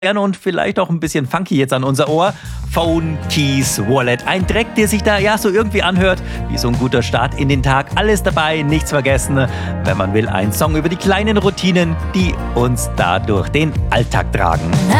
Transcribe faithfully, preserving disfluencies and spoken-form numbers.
und vielleicht auch ein bisschen funky jetzt an unser Ohr. Phone, Keys, Wallet. Ein Dreck, der sich da ja so irgendwie anhört, wie so ein guter Start in den Tag. Alles dabei, nichts vergessen. Wenn man will, ein Song über die kleinen Routinen, die uns da durch den Alltag tragen.